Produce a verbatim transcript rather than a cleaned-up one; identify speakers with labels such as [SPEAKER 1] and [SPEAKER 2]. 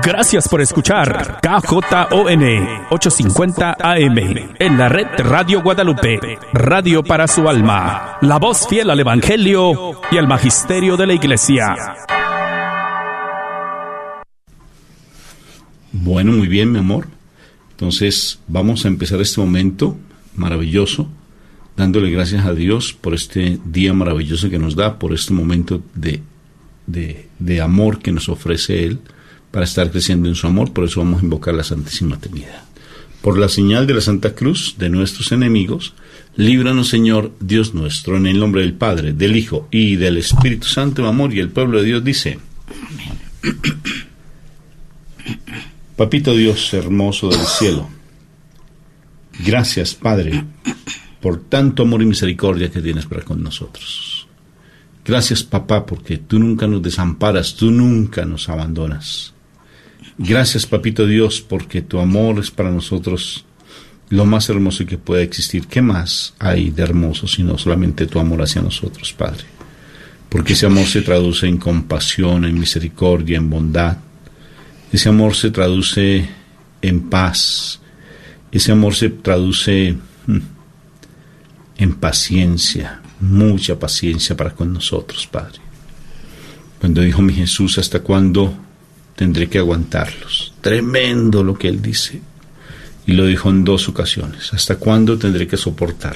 [SPEAKER 1] Gracias por escuchar K J O N ochocientos cincuenta A M en la red Radio Guadalupe, radio para su alma, la voz fiel al Evangelio y al Magisterio de la Iglesia.
[SPEAKER 2] Bueno, muy bien, mi amor. Entonces vamos a empezar este momento maravilloso, dándole gracias a Dios por este día maravilloso que nos da, por este momento de, de, de amor que nos ofrece Él, para estar creciendo en su amor. Por eso vamos a invocar la Santísima Trinidad. Por la señal de la Santa Cruz de nuestros enemigos, líbranos, Señor, Dios nuestro, en el nombre del Padre, del Hijo y del Espíritu Santo, en amor. Y el pueblo de Dios dice: amén. Papito Dios hermoso del cielo, gracias, Padre, por tanto amor y misericordia que tienes para con nosotros. Gracias, Papá, porque tú nunca nos desamparas, tú nunca nos abandonas. Gracias, Papito Dios, porque tu amor es para nosotros lo más hermoso que pueda existir. ¿Qué más hay de hermoso sino solamente tu amor hacia nosotros, Padre? Porque ese amor se traduce en compasión, en misericordia, en bondad. Ese amor se traduce en paz. Ese amor se traduce en paciencia, mucha paciencia para con nosotros, Padre. Cuando dijo mi Jesús: ¿hasta cuándo tendré que aguantarlos? Tremendo lo que Él dice. Y lo dijo en dos ocasiones: ¿hasta cuándo tendré que soportarlos?